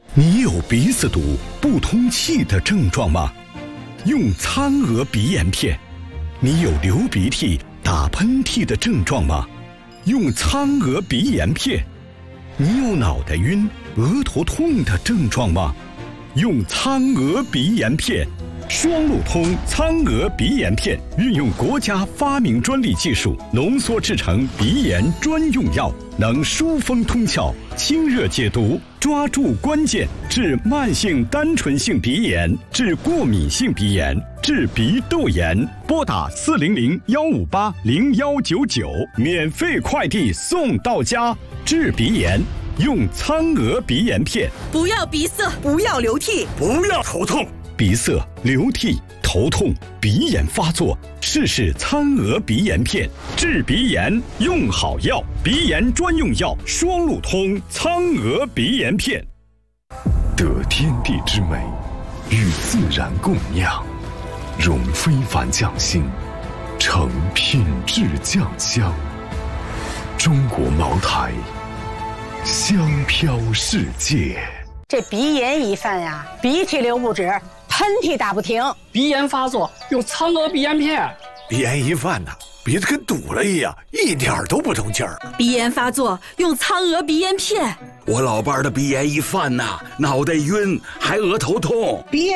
你有鼻子堵、不通气的症状吗？用苍娥鼻炎片。你有流鼻涕、打喷嚏的症状吗？用苍娥鼻炎片。你有脑袋晕、额头痛的症状吗？用苍娥鼻炎片。双路通苍娥鼻炎片运用国家发明专利技术浓缩制成鼻炎专用药，能疏风通窍、清热解毒，抓住关键，治慢性单纯性鼻炎，治过敏性鼻炎，治鼻窦炎。拨打400-158-0199，免费快递送到家。治鼻炎用苍娥鼻炎片。 不要鼻塞， 不要流涕， 不要头痛。 鼻塞、流涕、头痛、鼻炎发作，试试苍娥鼻炎片，治鼻炎用好药，鼻炎专用药双路通苍娥鼻炎片。 得天地之美，与自然共酿，融非凡匠心，成品质酱香。中国茅台，香飘世界。 这鼻炎一犯呀，鼻涕流不止，喷嚏打不停。 鼻炎发作用苍娥鼻炎片。 鼻炎一犯呢，鼻子跟堵了一样，一点都不通气儿。 鼻炎发作用苍娥鼻炎片。 我老伴儿的鼻炎一犯呐，脑袋晕，还额头痛。 鼻炎